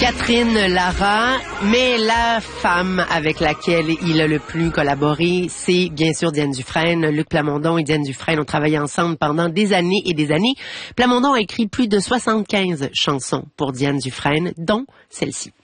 Catherine Lara, mais la femme avec laquelle il a le plus collaboré, c'est bien sûr Diane Dufresne. Luc Plamondon et Diane Dufresne ont travaillé ensemble pendant des années et des années. Plamondon a écrit plus de 75 chansons pour Diane Dufresne, dont celle-ci.